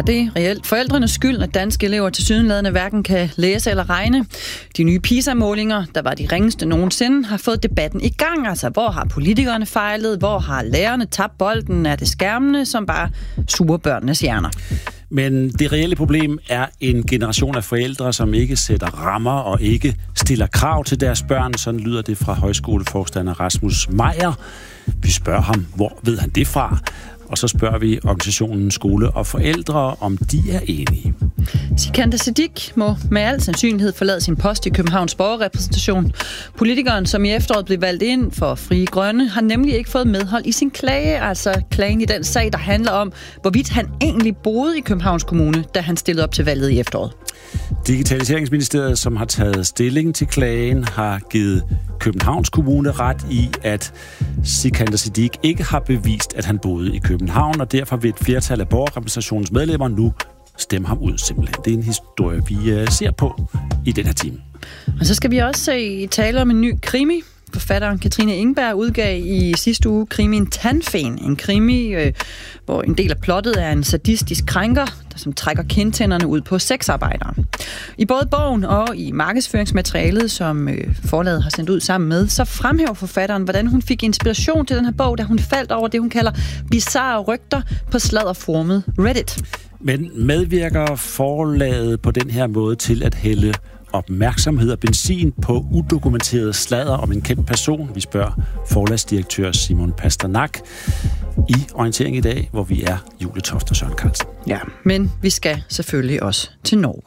Er det reelt forældrenes skyld, at danske elever tilsyneladende hverken kan læse eller regne? De nye PISA-målinger, der var de ringeste nogensinde, har fået debatten i gang. Altså, hvor har politikerne fejlet? Hvor har lærerne tabt bolden? Er det skærmene, som bare suger børnenes hjerner? Men det reelle problem er en generation af forældre, som ikke sætter rammer og ikke stiller krav til deres børn. Sådan lyder det fra højskoleforstander Rasmus Meyer. Vi spørger ham, hvor ved han det fra? Og så spørger vi organisationen Skole og Forældre, om de er enige. Sikandar Siddique må med al sandsynlighed forlade sin post i Københavns borgerrepræsentation. Politikeren, som i efteråret blev valgt ind for Frie Grønne, har nemlig ikke fået medhold i sin klage, altså klagen i den sag, der handler om, hvorvidt han egentlig boede i Københavns Kommune, da han stillede op til valget i efteråret. Digitaliseringsministeriet, som har taget stilling til klagen, har givet Københavns Kommune ret i, at Sikandar Siddique ikke har bevist, at han boede i København, og derfor vil et flertal af borgerrepræsentationens medlemmer nu stemme ham ud simpelthen. Det er en historie, vi ser på i den her time. Og så skal vi også tale om en ny krimi. Forfatteren Katrine Engberg udgav i sidste uge krimien Tandfen. En krimi, hvor en del af plottet er en sadistisk krænker, som trækker kindtænderne ud på sexarbejdere. I både bogen og i markedsføringsmaterialet, som forlaget har sendt ud sammen med, så fremhæver forfatteren, hvordan hun fik inspiration til den her bog, da hun faldt over det, hun kalder bizarre rygter på sladderformet Reddit. Men medvirker forlaget på den her måde til at hælde opmærksomhed og benzin på udokumenteret sladder om en kendt person? Vi spørger forlagsdirektør Simon Pasternak i Orientering i dag, hvor vi er Julie Toft og Søren Carlsen. Ja, men vi skal selvfølgelig også til Norge.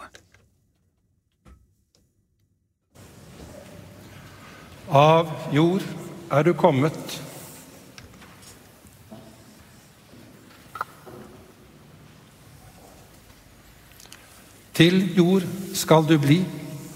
Av jord er du kommet. Til jord skal du bli.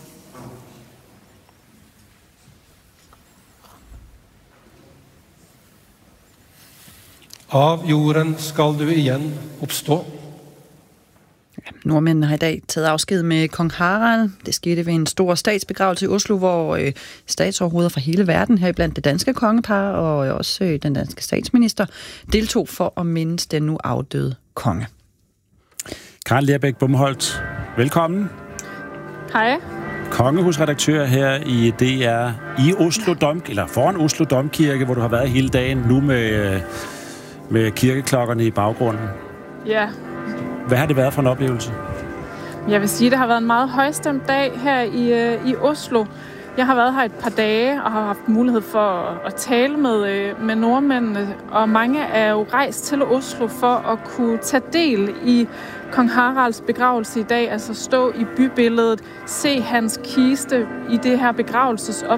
Av jorden skal du igen opstå. Nordmændene har i dag taget afsked med kong Harald. Det skete ved en stor statsbegravelse i Oslo, hvor statsoverhoveder fra hele verden, heriblandt det danske kongepar og også den danske statsminister, deltog for at mindes den nu afdøde konge. Karen Lerbæk Bumholdt, velkommen. Hej. Kongehusredaktør her i DR i Oslo eller foran Oslo Domkirke, hvor du har været hele dagen nu med kirkeklokkerne i baggrunden. Ja. Hvad har det været for en oplevelse? Jeg vil sige, at det har været en meget højstemt dag her i Oslo. Jeg har været her et par dage og har haft mulighed for at tale med nordmændene, og mange er jo rejst til Oslo for at kunne tage del i kong Haralds begravelse i dag, altså stå i bybilledet, se hans kiste i det her begravelsesoptog.